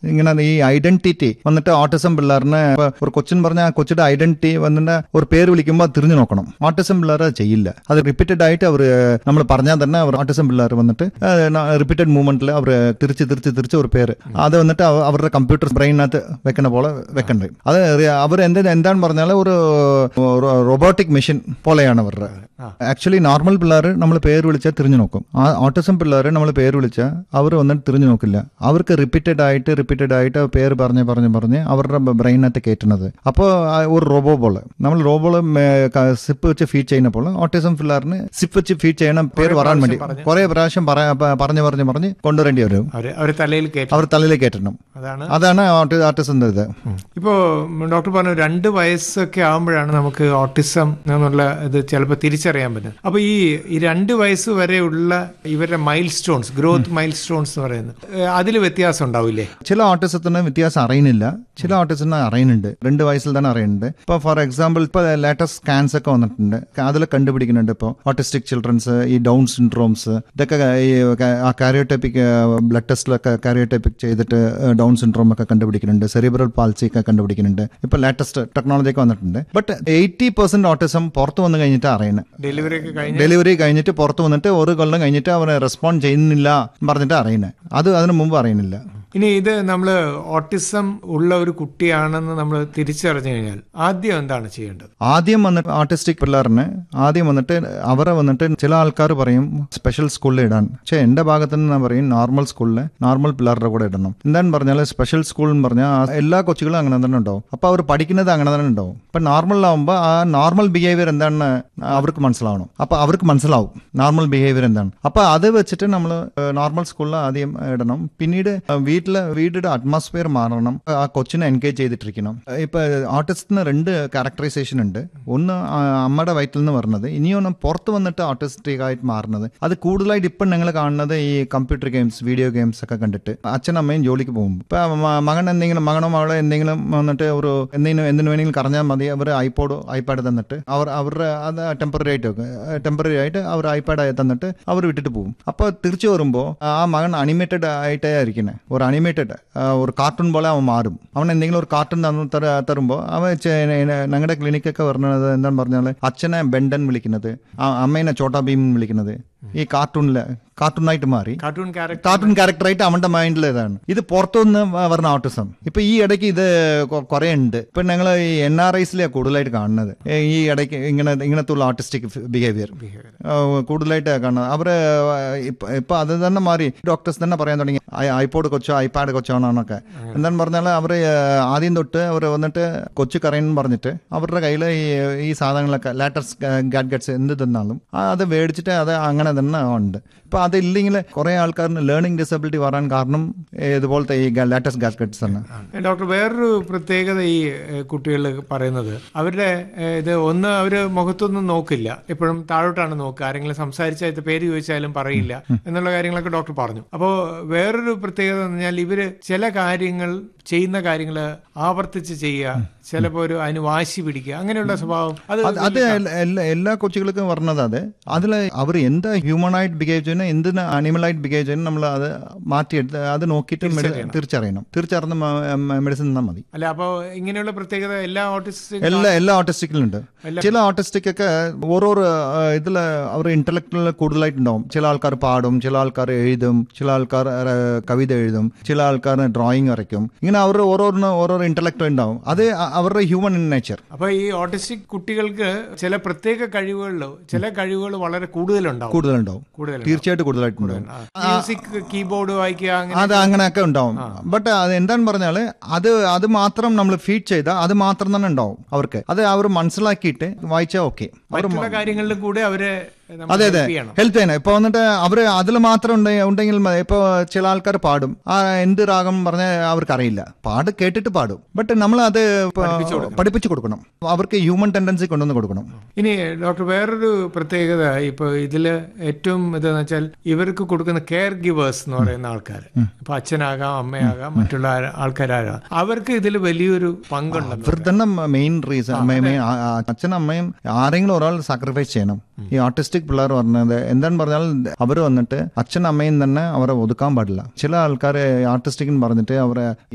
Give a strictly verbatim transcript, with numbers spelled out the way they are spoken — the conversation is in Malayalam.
ഇങ്ങനെ ഈ ഐഡന്റിറ്റി വന്നിട്ട് ഓട്ടിസം പിള്ളേറിന് ഒരു കൊച്ചിൻ പറഞ്ഞ ആ കൊച്ചിയുടെ ഐഡന്റിറ്റി വന്നിട്ട് ഒരു പേര് വിളിക്കുമ്പോൾ തിരിഞ്ഞു നോക്കണം. ഓട്ടിസം പിള്ളേർ ചെയ്യില്ല. അത് റിപ്പീറ്റഡ് ആയിട്ട് അവർ നമ്മൾ പറഞ്ഞാൽ തന്നെ അവർ ഓട്ടിസം പിള്ളേർ വന്നിട്ട് റിപ്പീറ്റഡ് മൂവ്മെന്റിൽ അവർ തിരിച്ച് തിരിച്ച് തിരിച്ച് ഒരു പേര് അത് വന്നിട്ട് അവരുടെ കമ്പ്യൂട്ടർ ബ്രെയിനകത്ത് വെക്കുന്ന പോലെ വെക്കണ്ടേ. അത് അവർ എന്താ എന്താണ് പറഞ്ഞാൽ ഒരു റോബോട്ടിക് മെഷീൻ പോലെയാണ് അവരുടെ. ആക്ച്വലി നോർമൽ പിള്ളേർ നമ്മൾ പേര് വിളിച്ചാൽ തിരിഞ്ഞു നോക്കും. ആ ഓട്ടിസം പിള്ളേർ നമ്മൾ പേര് വിളിച്ചാൽ അവർ വന്നിട്ട് തിരിഞ്ഞു നോക്കില്ല. അവർക്ക് റിപ്പീറ്റഡ് ആയിട്ട് റിപ്പീറ്റഡ് ആയിട്ട് പേര് പറഞ്ഞ് പറഞ്ഞ് പറഞ്ഞ് അവരുടെ ബ്രെയിനകത്ത് കയറ്റുന്നത്. അപ്പോൾ ഒരു റോബോ പോലെ നമ്മൾ റോബോള് സിപ്പ് വെച്ച് ഫീഡ് ചെയ്യുന്ന പോലെ ഓട്ടിസം പിള്ളേറിന് സിപ്പ് വെച്ച് ഫീഡ് ചെയ്യണം പേര് പറയാൻ വേണ്ടി കുറെ പ്രാവശ്യം പറഞ്ഞു പറഞ്ഞ് പറഞ്ഞ് കൊണ്ടുവരേണ്ടി വരും. അവർ തലയിൽ കയറ്റണം. അതാണ് ഓട്ടിസം. ഇത് ഇപ്പോ ഡോക്ടർ പറഞ്ഞു രണ്ട് വയസ്സൊക്കെ ആകുമ്പോഴാണ് നമുക്ക് ഓട്ടിസം എന്നുള്ള ഇത് ചിലപ്പോൾ തിരിച്ചറിയാൻ പറ്റും. അപ്പൊ ഈ ഈ രണ്ട് വയസ്സ് വരെയുള്ള ഇവരുടെ mile stones, growth mile stones എന്ന് പറയുന്നത്, അതിൽ വ്യത്യാസം ഉണ്ടാവില്ലേ? ചില ഓട്ടിസത്തിന് വ്യത്യാസം അറിയുന്നില്ല, ചില ഓട്ടിസത്തിന് അറിയുന്നുണ്ട്. രണ്ട് വയസ്സിൽ തന്നെ അറിയുന്നുണ്ട്. ഇപ്പൊ ഫോർ എക്സാമ്പിൾ ഇപ്പൊ ലേറ്റസ്റ്റ് സ്കാൻസ് ഒക്കെ വന്നിട്ടുണ്ട്. അതിൽ കണ്ടുപിടിക്കുന്നുണ്ട് ഇപ്പോൾ ഓട്ടിസ്റ്റിക് ചിൽഡ്രൻസ്, ഈ ഡൗൺ സിൻഡ്രോംസ്, ഇതൊക്കെ ഈ കാരിയോടൈപ്പിക് ബ്ലഡ് ടെസ്റ്റിലൊക്കെ കാരിയോടൈപ്പിക് ചെയ്തിട്ട് ഡൗൺ സിൻഡ്രോം ഒക്കെ കണ്ടുപിടിക്കുന്നുണ്ട്. സെറിബ്രൽ പാൾസി ഒക്കെ കണ്ടുപിടിക്കുന്നുണ്ട്. ഇപ്പൊ ലേറ്റസ്റ്റ് ടെക്നോളജി ഒക്കെ വന്നിട്ടുണ്ട്. ബട്ട് എയ്റ്റി പെർസെന്റ് ഓട്ടിസം പുറത്ത് വന്ന് കഴിഞ്ഞിട്ട് അറിയണം. ഡെലിവറി കഴിഞ്ഞിട്ട് പുറത്ത് വന്നിട്ട് ഒരു കൊല്ലം കഴിഞ്ഞിട്ട് അവർ റെസ്പോണ്ട് ചെയ്യുന്നില്ല പറഞ്ഞിട്ട് അറിയുന്നത്. അത് അതിനു മുമ്പ് അറിയുന്നില്ല. ഇനി ഇത് നമ്മൾ ഓട്ടിസം ഉള്ള ഒരു കുട്ടിയാണെന്ന് നമ്മൾ തിരിച്ചറിഞ്ഞു കഴിഞ്ഞാൽ ആദ്യം എന്താണ് ചെയ്യേണ്ടത്? ആദ്യം വന്നിട്ട് ഓട്ടിസ്റ്റിക് പിള്ളേറിന് ആദ്യം വന്നിട്ട് അവരെ വന്നിട്ട് ചില ആൾക്കാർ പറയും സ്പെഷ്യൽ സ്കൂളിൽ ഇടാൻ. പക്ഷേ എന്റെ ഭാഗത്ത് നിന്ന് ഞാൻ പറയും നോർമൽ സ്കൂളിൽ നോർമൽ പിള്ളേരുടെ കൂടെ ഇടണം. എന്താണെന്ന് പറഞ്ഞാൽ സ്പെഷ്യൽ സ്കൂൾ എന്ന് പറഞ്ഞാൽ എല്ലാ കൊച്ചുകളും അങ്ങനെ തന്നെ ഉണ്ടാവും. അപ്പൊ അവർ പഠിക്കുന്നത് അങ്ങനെ തന്നെ ഉണ്ടാവും. ഇപ്പൊ നോർമലാവുമ്പോൾ ആ നോർമൽ ബിഹേവിയർ എന്താണെന്ന് അവർക്ക് മനസ്സിലാവണം. അപ്പൊ അവർക്ക് മനസ്സിലാവും നോർമൽ ബിഹേവിയർ എന്താണ്. അപ്പൊ അത് വെച്ചിട്ട് നമ്മൾ നോർമൽ സ്കൂളിൽ ആദ്യം ഇടണം. പിന്നീട് വീട്ടിലെ വീടിന്റെ അറ്റ്മോസ്ഫിയർ മാറണം. ആ കൊച്ചിനെ എൻഗേജ് ചെയ്തിട്ടിരിക്കണം. ഇപ്പൊ ഓട്ടിസത്തിന് രണ്ട് ക്യാരക്ടറൈസേഷൻ ഉണ്ട്. ഒന്ന് അമ്മയുടെ വയറ്റിൽ നിന്ന് വരുന്നത്, ഇനിയൊന്നും പുറത്ത് വന്നിട്ട് ഓട്ടിസ്റ്റിക് ആയിട്ട് മാറുന്നത്. അത് കൂടുതലായിട്ട് ഇപ്പം ഞങ്ങൾ കാണുന്നത് ഈ കമ്പ്യൂട്ടർ ഗെയിംസ്, വീഡിയോ ഗെയിംസ് ഒക്കെ കണ്ടിട്ട് അച്ഛനമ്മയും ജോലിക്ക് പോകുമ്പോൾ ഇപ്പൊ മകൻ എന്തെങ്കിലും മകനോ മകളോ എന്തെങ്കിലും വന്നിട്ട് ഒരു എന്തെങ്കിലും എന്തിനു വേണമെങ്കിലും കറഞ്ഞാൽ മതി, അവർ ഐപോഡോ ഐപാഡ് തന്നിട്ട് അവർ അവരുടെ അത് ടെമ്പററി ആയിട്ട് ടെമ്പററി ആയിട്ട് അവർ ഐപാഡ് തന്നിട്ട് അവർ വിട്ടിട്ട് പോകും. അപ്പൊ തിരിച്ചു വരുമ്പോൾ ആ മകൻ അനിമേറ്റഡ് ആയിട്ടേ ഇരിക്കുന്നത്. ഒരു അനിമേറ്റഡ് ഒരു കാർട്ടൂൺ പോലെ അവൻ മാറും. അവൻ എന്തെങ്കിലും ഒരു കാർട്ടൂൺ തരുമ്പോൾ അവൻ ഞങ്ങളുടെ ക്ലിനിക്കൊക്കെ വരുന്നത് എന്താണെന്ന് പറഞ്ഞാൽ അച്ഛനെ ബെൻഡൻ വിളിക്കുന്നത്, അമ്മേനെ ചോട്ടാ ഭീം വിളിക്കുന്നത് ഈ കാർട്ടൂണില് കാർട്ടൂണായിട്ട് മാറി കാർട്ടൂൺ ക്യാരക്ടറായിട്ട് അവന്റെ മൈൻഡിൽ ഇതാണ്. ഇത് പുറത്തുനിന്ന് പറഞ്ഞ ഓട്ടിസം. ഇപ്പൊ ഈ ഇടയ്ക്ക് ഇത് കുറെ ഉണ്ട്. ഇപ്പൊ ഞങ്ങൾ ഈ എൻ ആർ ഐസിലെ കൂടുതലായിട്ട് കാണുന്നത് ഈ ഇടയ്ക്ക് ഇങ്ങനെ ഇങ്ങനത്തെ ഉള്ള ഓട്ടിസ്റ്റിക് ബിഹേവിയർ കൂടുതലായിട്ട് കാണുന്നത്. അവര് ഇപ്പൊ അത് തന്നെ മാറി. ഡോക്ടേഴ്സ് തന്നെ പറയാൻ തുടങ്ങി ഐപോഡ് കൊച്ചോ ഐപാഡ് കൊച്ചാണോന്നൊക്കെ. എന്താന്ന് പറഞ്ഞാൽ അവര് ആദ്യം തൊട്ട് അവർ വന്നിട്ട് കൊച്ചു കറയെന്ന് പറഞ്ഞിട്ട് അവരുടെ കയ്യിൽ ഈ ഈ സാധനങ്ങളൊക്കെ ലാറ്റസ്റ്റ് ഗാഡ്ഗറ്റ്സ് എന്ത് തന്നാലും അത് മേടിച്ചിട്ട് അത് അങ്ങനെ തന്നെ ഉണ്ട്. ഇപ്പൊ അതില്ലെങ്കിൽ കുറെ ആൾക്കാരിന് ലേണിംഗ് ഡിസബിലിറ്റി വരാൻ കാരണം ഇതുപോലത്തെ ഈ ലാറ്റസ്റ്റ് ഗാഡ്ഗറ്റ്സ് ആണ്. ഡോക്ടർ, വേറൊരു പ്രത്യേകത ഈ കുട്ടികൾ പറയുന്നത് അവരുടെ ഇത് ഒന്ന് അവര് മുഖത്തൊന്നും നോക്കില്ല, എപ്പോഴും താഴോട്ടാണ് നോക്കുക. ആരെങ്കിലും സംസാരിച്ചാൽ പേര് ചോദിച്ചാലും പറയില്ല എന്നുള്ള കാര്യങ്ങളൊക്കെ ഡോക്ടർ പറഞ്ഞു. അപ്പോൾ വേറൊരു പ്രത്യേകത എന്ന് പറഞ്ഞാൽ ഇവര് ചില കാര്യങ്ങൾ ചെയ്യുന്ന കാര്യങ്ങൾ ആവർത്തിച്ച് ചെയ്യുക, ചിലപ്പോൾ ഒരു അതിന് വാശി പിടിക്കുക, അങ്ങനെയുള്ള സ്വഭാവം അത് അത് എല്ലാ കൊച്ചുകൾക്കും പറഞ്ഞത്. അത് അതിൽ അവർ എന്താ ഹ്യൂമനായിട്ട് ബിഹേവ് ചെയ്യുന്ന എന്തിനാ അനിമലായിട്ട് ബിഹേവ് ചെയ്യുന്ന നമ്മൾ അത് മാറ്റിയെടുത്ത് അത് നോക്കിയിട്ട് തിരിച്ചറിയണം. തിരിച്ചറിഞ്ഞ മെഡിസിൻ തന്നാൽ മതി. അല്ല, അപ്പോൾ ഇങ്ങനെയുള്ള പ്രത്യേകത എല്ലാ ഓട്ടിസ്റ്റിക് എല്ലാ എല്ലാ ഓട്ടിസ്റ്റിക്കിലുണ്ട്. ചില ഓട്ടിസ്റ്റിക് ഒക്കെ ഓരോരോ ഇതിൽ അവർ ഇന്റലക്ച്വൽ കൂടുതലായിട്ടുണ്ടാവും. ചില ആൾക്കാർ പാടും, ചില ആൾക്കാർ എഴുതും, ചില ആൾക്കാർ കവിത എഴുതും, ചില ആൾക്കാർ ഡ്രോയിങ് വരയ്ക്കും. ഇങ്ങനെ അവർ ഓരോന്നിനും ഓരോരോ ഇന്റലക്ട് ഉണ്ടാവും. അത് അവരുടെ ഹ്യൂമൻ നേച്ചർ. അപ്പൊ ഈ ഓട്ടിസ്റ്റിക് കുട്ടികൾക്ക് ചില പ്രത്യേക കഴിവുകളിലോ ചില കഴിവുകൾ വളരെ കൂടുതലുണ്ടാവും കൂടുതലുണ്ടാവും തീർച്ചയായിട്ടും കൂടുതലായിട്ടുണ്ടാവും. മ്യൂസിക്, കീബോർഡ് വായിക്കുക, അത് അങ്ങനെയൊക്കെ ഉണ്ടാവും. ബട്ട് അത് എന്താന്ന് പറഞ്ഞാല് അത് അത് മാത്രം നമ്മൾ ഫീഡ് ചെയ്താൽ അത് മാത്രം തന്നെ ഉണ്ടാവും അവർക്ക്. അത് അവർ മനസ്സിലാക്കിയിട്ട് വായിച്ചാൽ ഓക്കെ. കാര്യങ്ങളിലും കൂടെ അവരെ അതെ അതെ ഹെൽപ്പ് ചെയ്യണം. ഇപ്പൊ വന്നിട്ട് അവര് അതിൽ മാത്രം ഉണ്ടെങ്കിൽ ഇപ്പൊ ചില ആൾക്കാർ പാടും, ആ എന്ത് രാഗം പറഞ്ഞാൽ അവർക്ക് അറിയില്ല, പാട് കേട്ടിട്ട് പാടും. ബട്ട് നമ്മൾ അത് പഠിപ്പിച്ചു കൊടുക്കണം, അവർക്ക് ഹ്യൂമൻ ടെൻഡൻസി കൊണ്ടുവന്ന് കൊടുക്കണം. ഇനി ഡോക്ടർ, വേറൊരു പ്രത്യേകത ഇപ്പൊ ഇതില് ഏറ്റവും ഇതെന്ന് വെച്ചാൽ ഇവർക്ക് കൊടുക്കുന്ന കെയർ ഗിവേഴ്സ് എന്ന് പറയുന്ന ആൾക്കാർ, ഇപ്പൊ അച്ഛനാകാം, അമ്മയാകാം, മറ്റുള്ള ആൾക്കാരാകാം, അവർക്ക് ഇതിൽ വലിയൊരു പങ്കുണ്ട്. അവർ തന്നെ മെയിൻ റീസൺ. അച്ഛനും അമ്മയും ആരെങ്കിലും ഒരാൾ സാക്രിഫൈസ് ചെയ്യണം. ഈ ഓട്ടിസ്റ്റിക് പിള്ളേർ പറഞ്ഞത് എന്താന്ന് പറഞ്ഞാൽ അവർ വന്നിട്ട് അച്ഛനും അമ്മയും തന്നെ അവരെ ഒതുക്കാൻ പാടില്ല. ചില ആൾക്കാർ ആർട്ടിസ്റ്റിക് പറഞ്ഞിട്ട് അവരെ